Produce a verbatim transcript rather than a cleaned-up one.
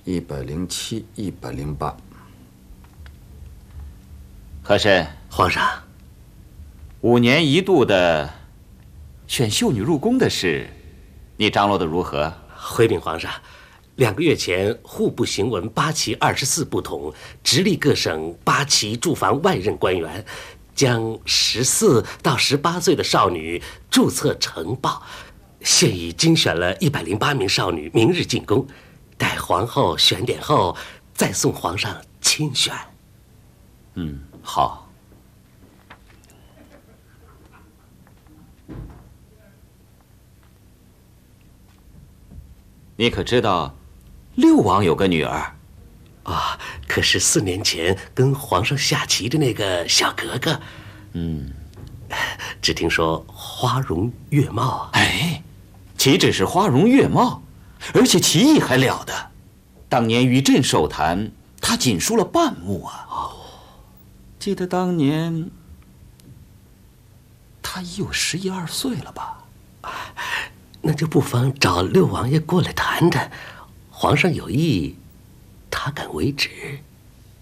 一百零七，一百零八。 和珅， 皇上， 五年一度的选秀女入宫的事，你张罗的如何？ 回禀皇上，两个月前户部行文八旗二十四部统，直隶各省八旗驻防外任官员，将十四到十八岁的少女注册呈报。现已精选了一百零八名少女，明日进宫，待皇后选点后，再送皇上亲选。 嗯，好。你可知道，六王有个女儿？ 啊，可是四年前跟皇上下棋的那个小格格。 嗯， 只听说花容月貌。 哎，岂止是花容月貌，而且棋艺还了得。当年于朕手谈，她仅输了半目啊。哦，记得当年，她已有十一二岁了吧？ 那就不妨找六王爷过来谈谈，皇上有意，他敢为之。